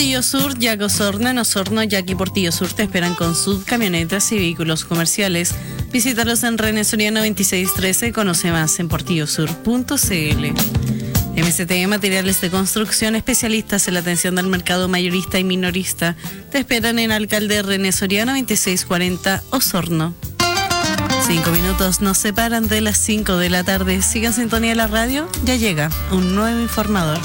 Portillo Sur, Jack Osorno, en Osorno, Jack y Portillo Sur te esperan con sus camionetas y vehículos comerciales. Visítalos en René Soriano 2613, conoce más en portillosur.cl. MST Materiales de Construcción, especialistas en la atención del mercado mayorista y minorista, te esperan en Alcalde René Soriano 2640, Osorno. 5 minutos nos separan de las 5 de la tarde. Sigan en sintonía de la radio, ya llega un nuevo informador.